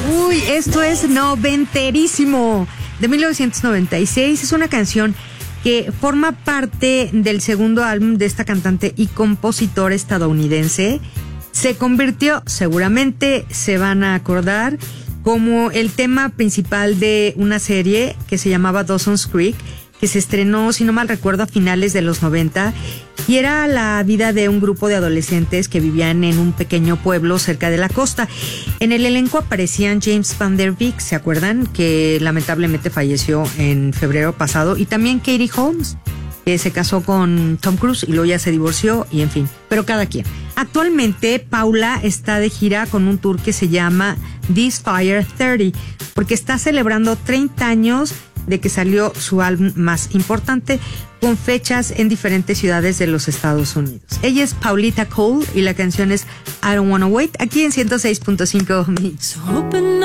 Uy, esto es noventerísimo. De 1996, es una canción que forma parte del segundo álbum de esta cantante y compositora estadounidense. Se convirtió, seguramente se van a acordar, como el tema principal de una serie que se llamaba Dawson's Creek, que se estrenó, si no mal recuerdo, a finales de los 90, y era la vida de un grupo de adolescentes que vivían en un pequeño pueblo cerca de la costa. En el elenco aparecían James Van Der Beek, ¿se acuerdan? Que lamentablemente falleció en febrero pasado, y también Katie Holmes, que se casó con Tom Cruise y luego ya se divorció, y en fin, pero cada quien. Actualmente Paula está de gira con un tour que se llama This Fire 30, porque está celebrando 30 años de que salió su álbum más importante, con fechas en diferentes ciudades de los Estados Unidos. Ella es Paulita Cole y la canción es I Don't Wanna Wait, aquí en 106.5 Mix.